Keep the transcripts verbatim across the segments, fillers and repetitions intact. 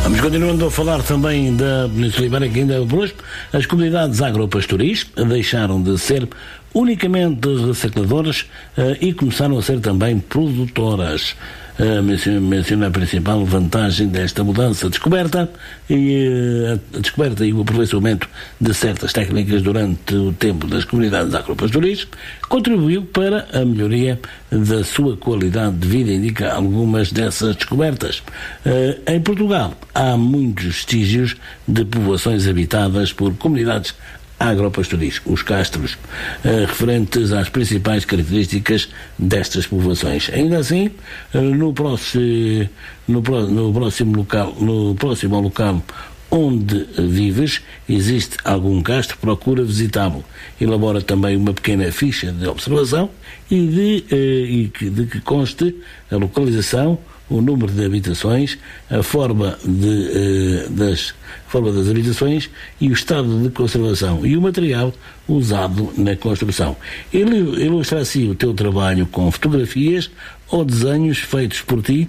Vamos continuando a falar também da Península Ibérica, ainda por hoje. As comunidades agropastoris deixaram de ser unicamente recicladoras uh, e começaram a ser também produtoras. Uh, menciona, menciona a principal vantagem desta mudança, descoberta e uh, a descoberta e o aperfeiçoamento de certas técnicas durante o tempo das comunidades agropastoris contribuiu para a melhoria da sua qualidade de vida, indica algumas dessas descobertas. Uh, em Portugal há muitos vestígios de povoações habitadas por comunidades agropastoris, os castros, eh, referentes às principais características destas povoações. Ainda assim, eh, no, próximo, no, no próximo local, no próximo ao local onde vives, existe algum castro, procura visitá-lo. Elabora também uma pequena ficha de observação e de, eh, e que, de que conste a localização, o número de habitações, a forma, de, eh, das, forma das habitações e o estado de conservação e o material usado na construção. Ele ilustra assim o teu trabalho com fotografias ou desenhos feitos por ti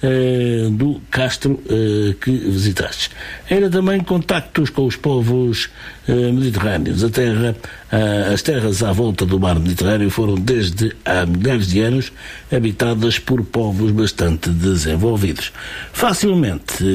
eh, do castro eh, que visitaste. Ainda também contactos com os povos eh, mediterrâneos. A terra, ah, as terras à volta do mar Mediterrâneo foram desde há milhares de anos habitadas por povos bastante desenvolvidos. Facilmente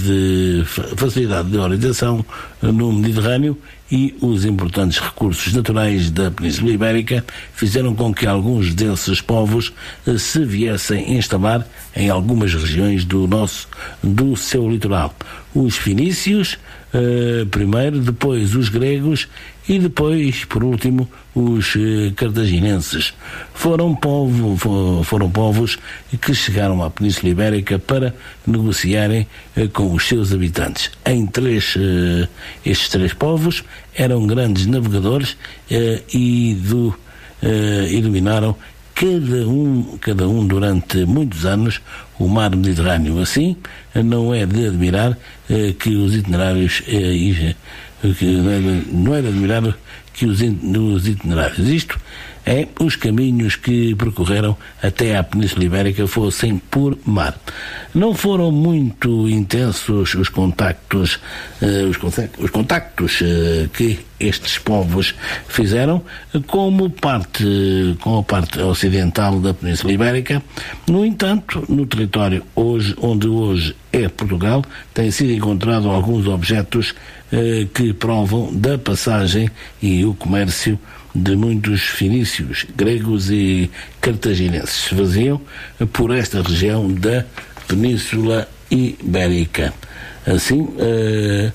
de facilidade de orientação no Mediterrâneo e os importantes recursos naturais da Península Ibérica fizeram com que alguns desses povos se viessem instalar em algumas regiões do nosso, do seu litoral. Os fenícios, uh, primeiro, depois os gregos e depois, por último, os uh, cartaginenses. Foram, povo, for, foram povos que chegaram à Península Ibérica para negociarem uh, com os seus habitantes. Em três, uh, estes três povos eram grandes navegadores uh, e, do, uh, e dominaram cada um, cada um durante muitos anos o mar Mediterrâneo. Assim, não é de admirar eh, que os itinerários eh, que não, é de, não é de admirar que os, os itinerários isto é os caminhos que percorreram até à Península Ibérica fossem por mar. Não foram muito intensos os contactos eh, os, os contactos eh, que estes povos fizeram como parte, com a parte ocidental da Península Ibérica. No entanto, no território hoje, onde hoje é Portugal, têm sido encontrados alguns objetos eh, que provam da passagem e o comércio de muitos fenícios, gregos e cartaginenses faziam por esta região da Península Ibérica. Assim, eh,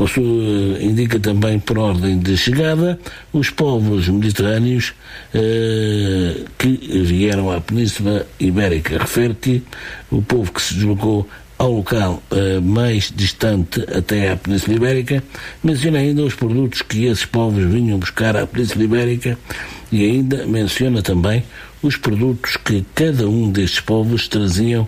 indica também por ordem de chegada os povos mediterrâneos eh, que vieram à Península Ibérica. Refere que o povo que se deslocou ao local uh, mais distante até à Península Ibérica, menciona ainda os produtos que esses povos vinham buscar à Península Ibérica e ainda menciona também os produtos que cada um destes povos traziam,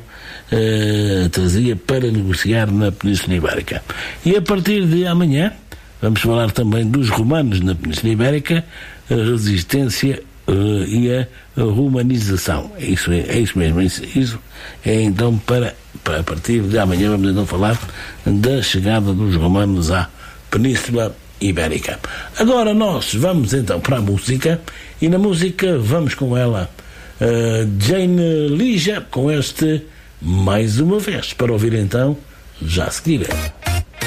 uh, trazia para negociar na Península Ibérica. E a partir de amanhã vamos falar também dos romanos na Península Ibérica, a resistência uh, e a romanização. É isso, é, é isso mesmo. Isso, isso é então para, para a partir de amanhã vamos então falar da chegada dos romanos à Península Ibérica. Agora nós vamos então para a música e na música vamos com ela uh, Jane Lija com este Mais Uma Vez para ouvir então já a seguir.